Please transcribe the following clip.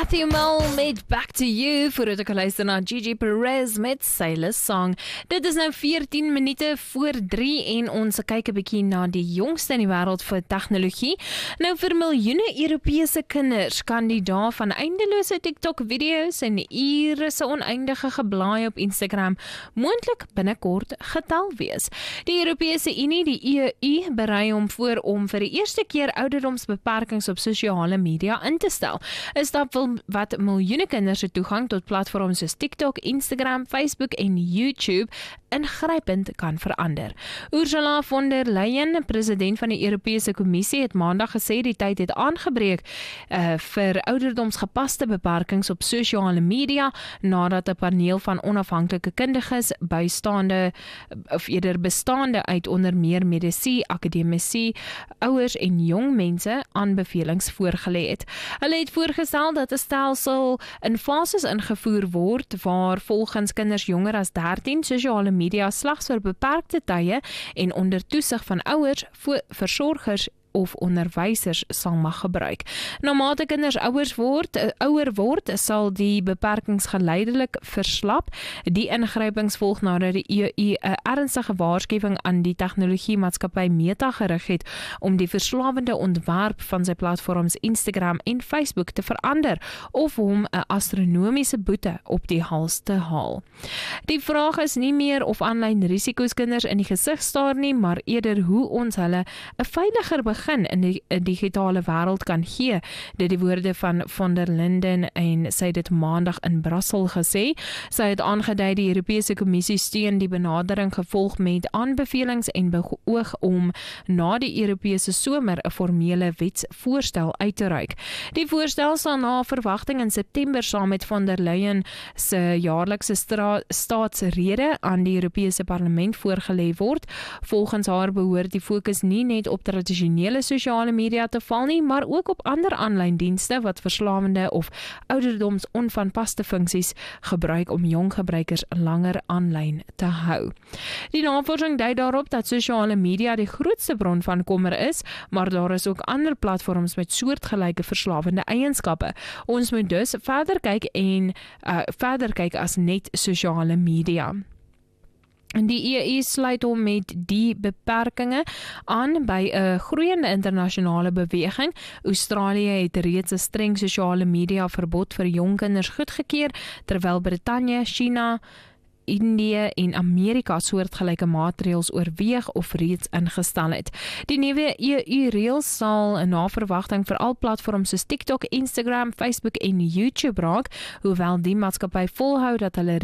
Matthew Mole met Back to You, voordat ek luister na Gigi Perez met Sailor Song. Dit is nou 14 minute voor 3 en ons kyk 'n bietjie na die jongste in die wêreld vir tegnologie. Nou vir miljoene Europese kinders kan die dae van eindelose TikTok-video's en ure se oneindige geblaai op Instagram moontlik binnekort getel wees. Die Europese Unie, die EU, berei hom voor om vir die eerste keer ouderdomsbeperkings op sosiale media in te stel. 'n Stap wat miljoene kinders se toegang tot platforms soos TikTok, Instagram, Facebook en YouTube ingrypend kan verander. Ursula von der Leyen, president van die Europese Kommissie, het maandag gesê die tyd het aangebreek vir ouderdomsgepaste beperkings op sosiale media, nadat 'n paneel van onafhanklike kundiges bestaande uit onder meer medici, akademici, ouers en jong mense aanbevelings voorgelê het. Hulle het voorgestel dat 'n stelsel in fases ingevoer word waar volgens kinders jonger as 13 sosiale media slegs vir beperkte tye en onder toesig van ouers, versorgers of onderwysers sal mag gebruik. Naarmate kinders ouer word, sal die beperkings geleidelik verslap. Die ingrypings volg nadat die EU 'n ernstige waarskuwing aan die tegnologiemaatskappy Meta gerig het om die verslawende ontwerp van sy platforms Instagram en Facebook te verander of hom 'n astronomiese boete op die hals te haal. Die vraag is nie meer of aanlyn risiko's kinders in die gesig staar nie, maar eerder hoe ons hulle 'n veiliger begin in die digitale wêreld kan gee, dit die woorde van von der Linden, en sy het dit maandag in Brussel gesê. Sy het aangedui die Europese Kommissie steun die benadering gevolg met aanbevelings en beoog om na die Europese somer 'n formele wetsvoorstel uit te reik. Die voorstel sal na verwagting in September saam met von der Leyen se jaarlikse staatsrede aan die Europese Parlement voorgelê word. Volgens haar behoort die fokus nie net op tradisionele sosiale media te val nie, maar ook op ander aanlyn dienste wat verslawende of ouderdomsonvanpaste funksies gebruik om jong gebruikers langer aanlyn te hou. Die navorsing dui daarop dat sosiale media die grootste bron van kommer is, maar daar is ook ander platforms met soortgelyke verslawende eienskappe. Ons moet dus verder kyk as net sosiale media. Die EU sluit hom met die beperkings aan by 'n groeiende internasionale beweging. Australië het reeds 'n streng sosiale media verbod vir jong kinders goedgekeur, terwyl Brittanje, China, Indië en Amerika soortgelyke maatreëls oorweeg of reeds ingestel het. Die nuwe EU-reëls sal na verwagting vir al platforms soos TikTok, Instagram, Facebook en YouTube raak, hoewel die maatskappy volhou dat hulle